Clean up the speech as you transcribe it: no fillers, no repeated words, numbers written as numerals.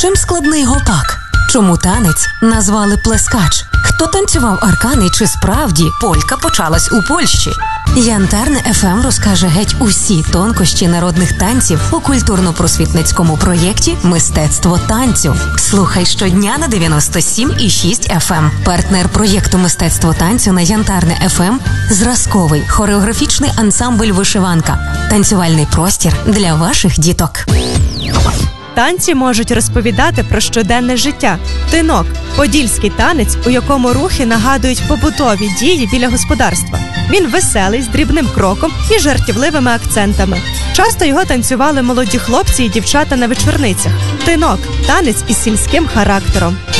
Чим складний гопак? Чому танець назвали плескач? Хто танцював аркани, чи справді полька почалась у Польщі? Янтарне ФМ розкаже геть усі тонкощі народних танців у культурно-просвітницькому проєкті «Мистецтво танцю». Слухай щодня на 97,6 FM. Партнер проєкту «Мистецтво танцю» на Янтарне ФМ – зразковий хореографічний ансамбль «Вишиванка». Танцювальний простір для ваших діток. Танці можуть розповідати про щоденне життя. Тинок – подільський танець, у якому рухи нагадують побутові дії біля господарства. Він веселий, з дрібним кроком і жартівливими акцентами. Часто його танцювали молоді хлопці і дівчата на вечорницях. Тинок – танець із сільським характером.